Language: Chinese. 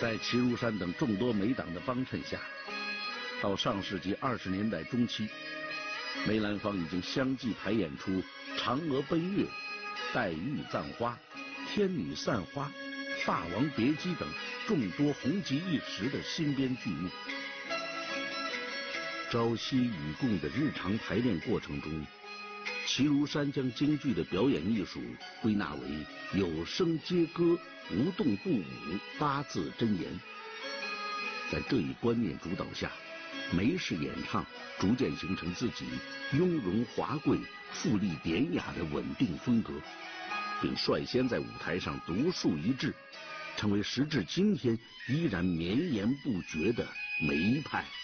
在齐如山等众多梅党的帮衬下，到上世纪20年代中期，梅兰芳已经相继排演出《嫦娥奔月》《黛玉葬花》《天女散花》《霸王别姬》等众多红极一时的新编剧目。朝夕与共的日常排练过程中，齐如山将京剧的表演艺术归纳为有声皆歌、无动不舞、八字真言。在这一观念主导下，梅式演唱逐渐形成自己雍容华贵、富丽典雅的稳定风格，并率先在舞台上独树一帜，成为时至今天依然绵延不绝的梅派。